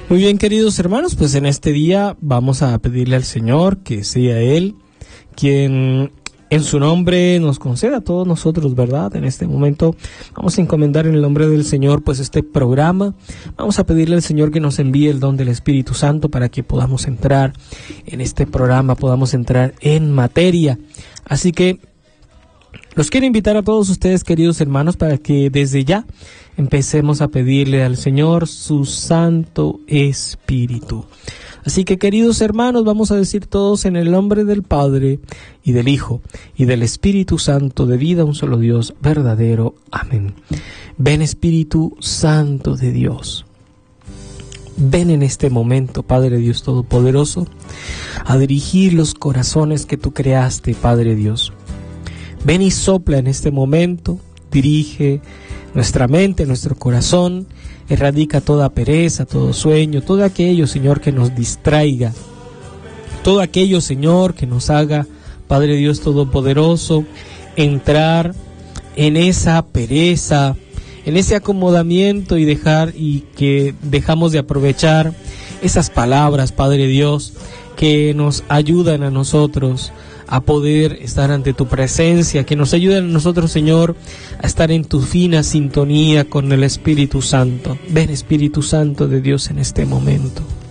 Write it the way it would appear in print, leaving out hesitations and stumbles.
Muy bien, queridos hermanos, pues en este día vamos a pedirle al Señor que sea Él quien en su nombre nos conceda a todos nosotros, ¿verdad? En este momento vamos a encomendar en el nombre del Señor pues este programa. Vamos a pedirle al Señor que nos envíe el don del Espíritu Santo para que podamos entrar en este programa, podamos entrar en materia. Así que los quiero invitar a todos ustedes, queridos hermanos, para que desde ya empecemos a pedirle al Señor su Santo Espíritu. Así que, queridos hermanos, vamos a decir todos en el nombre del Padre, y del Hijo, y del Espíritu Santo, de vida un solo Dios verdadero. Amén. Ven, Espíritu Santo de Dios. Ven en este momento, Padre Dios Todopoderoso, a dirigir los corazones que tú creaste, Padre Dios. Ven y sopla en este momento, dirige nuestra mente, nuestro corazón, erradica toda pereza, todo sueño, todo aquello, Señor, que nos distraiga, todo aquello, Señor, que nos haga, Padre Dios Todopoderoso, entrar en esa pereza, en ese acomodamiento y que dejamos de aprovechar esas palabras, Padre Dios, que nos ayudan a nosotros a poder estar ante tu presencia, que nos ayuden a nosotros, Señor, a estar en tu fina sintonía con el Espíritu Santo. Ven, Espíritu Santo de Dios, en este momento.